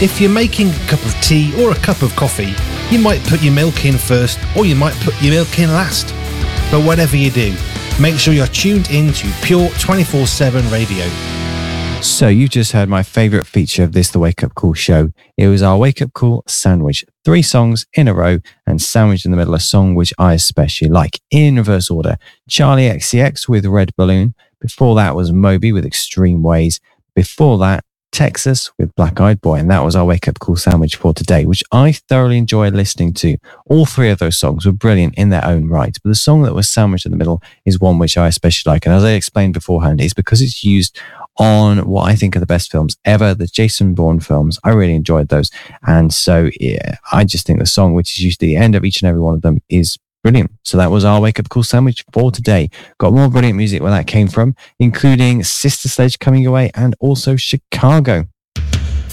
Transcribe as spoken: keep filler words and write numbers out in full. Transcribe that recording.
If you're making a cup of tea or a cup of coffee, you might put your milk in first, or you might put your milk in last. But whatever you do, make sure you're tuned in to Pure twenty-four seven Radio. So you just heard my favourite feature of this The Wake Up Call show. It was our Wake Up Call sandwich. Three songs in a row and sandwiched in the middle a song which I especially like. In reverse order, Charlie X C X with Red Balloon. Before that was Moby with Extreme Ways. Before that, Texas with Black Eyed Boy. And that was our Wake Up Call sandwich for today, which I thoroughly enjoyed listening to. All three of those songs were brilliant in their own right. But the song that was sandwiched in the middle is one which I especially like. And as I explained beforehand, it's because it's used on what I think are the best films ever, the Jason Bourne films. I really enjoyed those. And so, yeah, I just think the song, which is usually the end of each and every one of them, is brilliant. So that was our Wake Up Call sandwich for today. Got more brilliant music where that came from, including Sister Sledge coming away and also Chicago.